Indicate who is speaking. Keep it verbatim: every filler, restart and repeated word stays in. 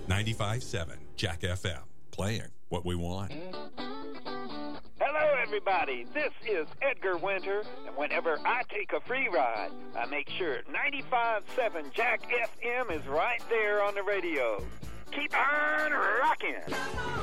Speaker 1: ninety-five point seven Jack F M, playing what we want.
Speaker 2: Hello, everybody. This is Edgar Winter, and whenever I take a free ride, I make sure ninety-five point seven Jack F M is right there on the radio. Keep on rocking.